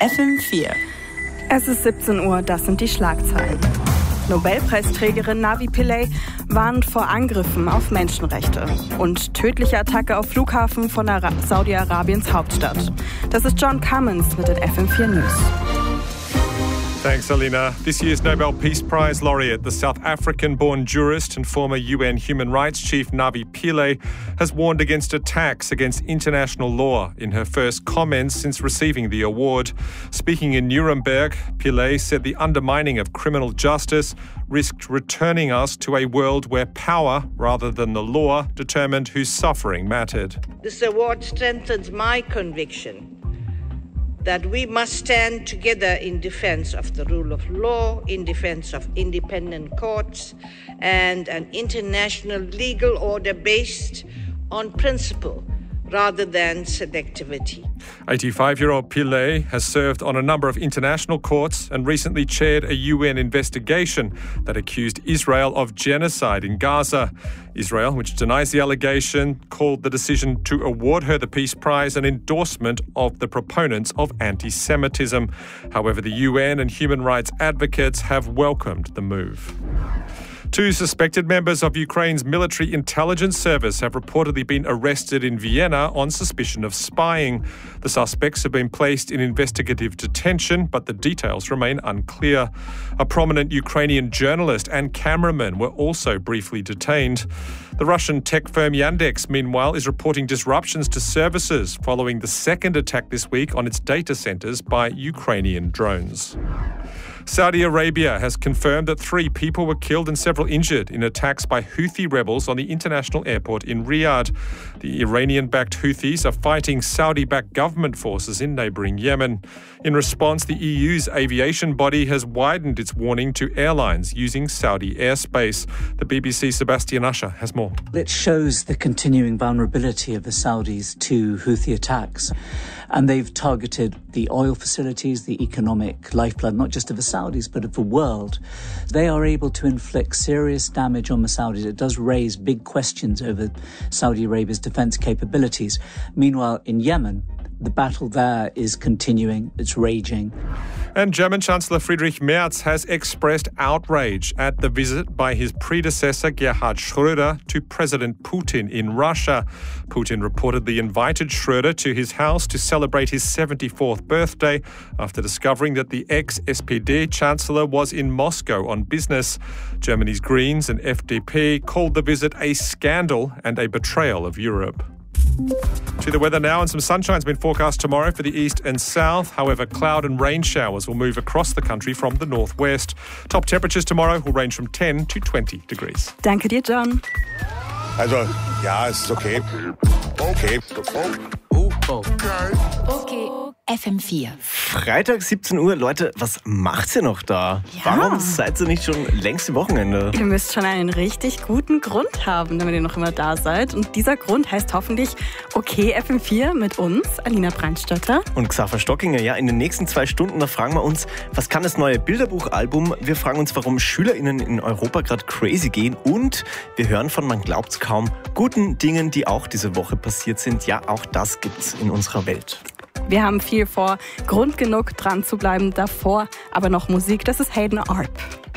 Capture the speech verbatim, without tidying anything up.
F M vier. Es ist siebzehn Uhr, das sind die Schlagzeilen. Nobelpreisträgerin Navi Pillay warnt vor Angriffen auf Menschenrechte und tödliche Attacke auf Flughafen von Ara- Saudi-Arabiens Hauptstadt. Das ist John Cummins mit den F M vier News. Thanks, Alina. This year's Nobel Peace Prize laureate, the South African-born jurist and former U N Human Rights Chief Navi Pillay, has warned against attacks against international law in her first comments since receiving the award. Speaking in Nuremberg, Pillay said the undermining of criminal justice risked returning us to a world where power, rather than the law, determined whose suffering mattered. This award strengthens my conviction that we must stand together in defense of the rule of law, in defense of independent courts, and an international legal order based on principle rather than selectivity. eighty-five-year-old Pillay has served on a number of international courts and recently chaired a U N investigation that accused Israel of genocide in Gaza. Israel, which denies the allegation, called the decision to award her the Peace Prize an endorsement of the proponents of anti-Semitism. However, the U N and human rights advocates have welcomed the move. Two suspected members of Ukraine's military intelligence service have reportedly been arrested in Vienna on suspicion of spying. The suspects have been placed in investigative detention, but the details remain unclear. A prominent Ukrainian journalist and cameraman were also briefly detained. The Russian tech firm Yandex, meanwhile, is reporting disruptions to services following the second attack this week on its data centers by Ukrainian drones. Saudi Arabia has confirmed that three people were killed and several injured in attacks by Houthi rebels on the international airport in Riyadh. The Iranian-backed Houthis are fighting Saudi-backed government forces in neighbouring Yemen. In response, the E U's aviation body has widened its warning to airlines using Saudi airspace. The B B C's Sebastian Usher has more. It shows the continuing vulnerability of the Saudis to Houthi attacks. And they've targeted the oil facilities, the economic lifeblood, not just of the Saudis, but of the world. They are able to inflict serious damage on the Saudis. It does raise big questions over Saudi Arabia's defense capabilities. Meanwhile, in Yemen, the battle there is continuing, it's raging. And German Chancellor Friedrich Merz has expressed outrage at the visit by his predecessor Gerhard Schröder to President Putin in Russia. Putin reportedly invited Schröder to his house to celebrate his seventy-fourth birthday after discovering that the ex-S P D Chancellor was in Moscow on business. Germany's Greens and F D P called the visit a scandal and a betrayal of Europe. To the weather now, and some sunshine's been forecast tomorrow for the east and south. However, cloud and rain showers will move across the country from the northwest. Top temperatures tomorrow will range from ten to twenty degrees. Danke dir, John. Also, ja, es ist okay. Okay. Oh, oh. Okay. F M vier. Freitag siebzehn Uhr. Leute, was macht ihr noch da? Ja. Warum seid ihr nicht schon längst im Wochenende? Ihr müsst schon einen richtig guten Grund haben, damit ihr noch immer da seid. Und dieser Grund heißt hoffentlich Okay F M vier mit uns, Alina Brandstätter. Und Xaver Stockinger. Ja, in den nächsten zwei Stunden, da fragen wir uns, was kann das neue Bilderbuchalbum? Wir fragen uns, warum SchülerInnen in Europa gerade crazy gehen. Und wir hören von, man glaubt's kaum, guten Dingen, die auch diese Woche passiert sind. Ja, auch das gibt's in unserer Welt. Wir haben viel vor, Grund genug dran zu bleiben davor, aber noch Musik, das ist Hayden Arp.